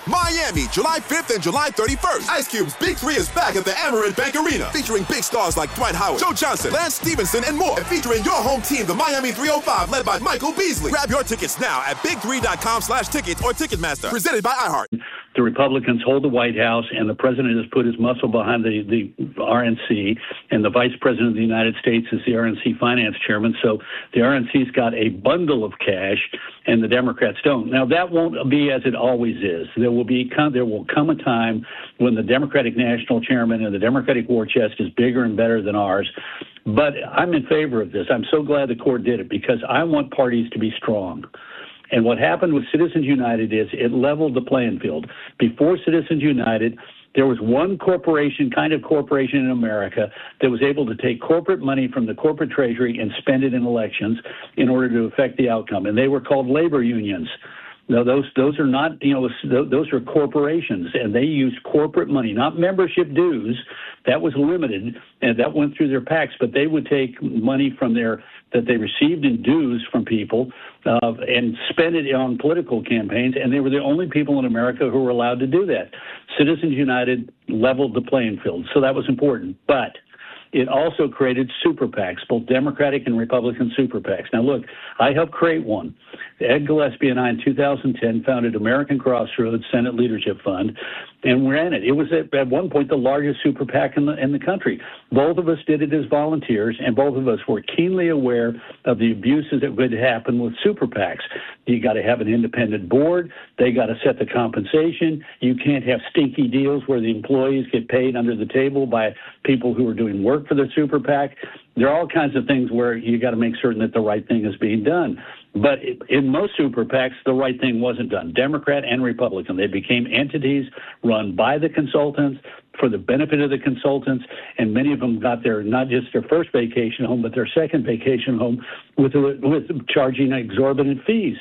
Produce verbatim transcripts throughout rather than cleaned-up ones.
Miami, July fifth and July thirty-first. Ice Cube's Big Three is back at the Amerant Bank Arena, featuring big stars like Dwight Howard, Joe Johnson, Lance Stevenson, and more. And featuring your home team, the Miami three oh five, led by Michael Beasley. Grab your tickets now at big three dot com slash tickets or Ticketmaster. Presented by iHeart. The Republicans hold the White House, and the president has put his muscle behind the, the R N C, and the vice president of the United States is the R N C finance chairman. So the R N C's got a bundle of cash, and the Democrats don't. Now, that won't be as it always is. There will be there will come a time when the Democratic national chairman and the Democratic war chest is bigger and better than ours. But I'm in favor of this. I'm so glad the court did it, because I want parties to be strong. And what happened with Citizens United is it leveled the playing field. Before Citizens United, there was one corporation, kind of corporation in America, that was able to take corporate money from the corporate treasury and spend it in elections in order to affect the outcome. And they were called labor unions. No, those those are not, you know, those are corporations, and they used corporate money, not membership dues. That was limited, and that went through their PACs, but they would take money from their that they received in dues from people uh, and spend it on political campaigns, and they were the only people in America who were allowed to do that. Citizens United leveled the playing field, so that was important. But it also created super PACs, both Democratic and Republican super PACs. Now, look, I helped create one. Ed Gillespie and I, in two thousand ten, founded American Crossroads Senate Leadership Fund, and we're in it. It was, at, at one point, the largest super PAC in the, in the country. Both of us did it as volunteers, and both of us were keenly aware of the abuses that would happen with super PACs. You got to have an independent board. They got to set the compensation. You can't have stinky deals where the employees get paid under the table by people who are doing work for the super PAC. There are all kinds of things where you got to make certain that the right thing is being done. But in most super PACs, the right thing wasn't done, Democrat and Republican. They became entities run by the consultants for the benefit of the consultants, and many of them got their, not just their first vacation home, but their second vacation home with, with charging exorbitant fees.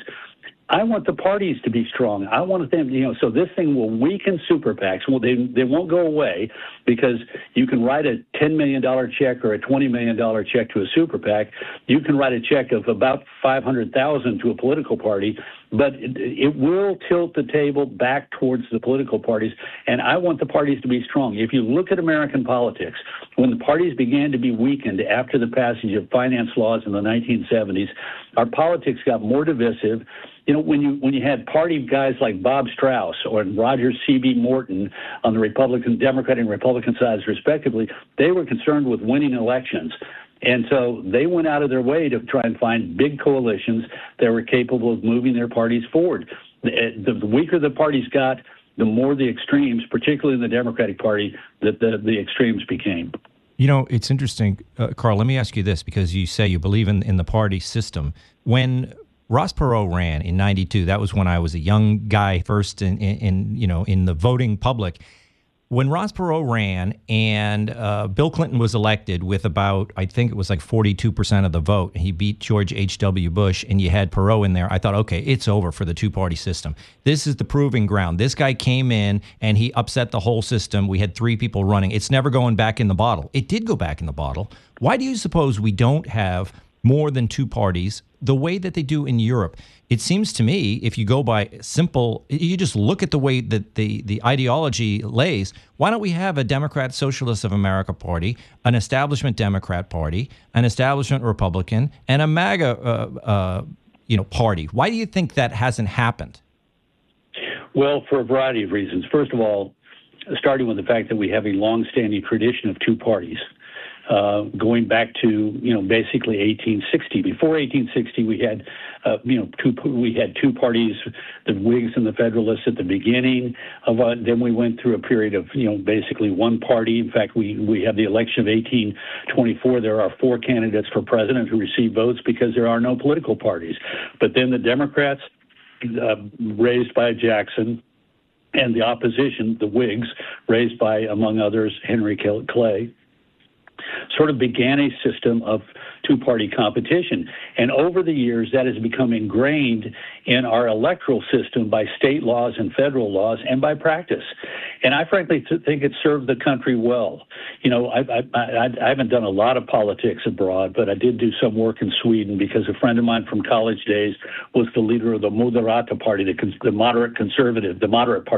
I want the parties to be strong. I want them, you know, so this thing will weaken super PACs. Well, they they won't go away, because you can write a ten million dollars check or a twenty million dollars check to a super PAC. You can write a check of about five hundred thousand dollars to a political party, but it, it will tilt the table back towards the political parties, and I want the parties to be strong. If you look at American politics, when the parties began to be weakened after the passage of finance laws in the nineteen seventies, our politics got more divisive. You know, when you when you had party guys like Bob Strauss or Roger C B. Morton on the Republican, Democratic and Republican sides, respectively, they were concerned with winning elections. And so they went out of their way to try and find big coalitions that were capable of moving their parties forward. The, the weaker the parties got, the more the extremes, particularly in the Democratic Party, that the, the extremes became. You know, it's interesting, uh, Carl, let me ask you this, because you say you believe in, in the party system. When Ross Perot ran in ninety-two, that was when I was a young guy first in, in, in you know, in the voting public. When Ross Perot ran and uh, Bill Clinton was elected with about, I think it was like forty-two percent of the vote, he beat George H W. Bush, and you had Perot in there, I thought, okay, it's over for the two-party system. This is the proving ground. This guy came in and he upset the whole system. We had three people running. It's never going back in the bottle. It did go back in the bottle. Why do you suppose we don't have more than two parties the way that they do in Europe? It seems to me, if you go by simple, you just look at the way that the, the ideology lays, why don't we have a Democrat Socialist of America party, an establishment Democrat party, an establishment Republican, and a MAGA uh, uh, you know, party? Why do you think that hasn't happened? Well, for a variety of reasons. First of all, starting with the fact that we have a long-standing tradition of two parties. Uh, going back to, you know, basically eighteen sixty. Before eighteen sixty, we had, uh, you know, two we had two parties, the Whigs and the Federalists at the beginning of. Uh, then we went through a period of, you know, basically one party. In fact, we we have the election of eighteen twenty-four. There are four candidates for president who receive votes because there are no political parties. But then the Democrats, uh, raised by Jackson, and the opposition, the Whigs, raised by, among others, Henry Clay, sort of began a system of two-party competition. And over the years, that has become ingrained in our electoral system by state laws and federal laws and by practice. And I frankly think it served the country well. You know, I, I, I, I haven't done a lot of politics abroad, but I did do some work in Sweden because a friend of mine from college days was the leader of the Moderata Party, the, the moderate conservative, the moderate party.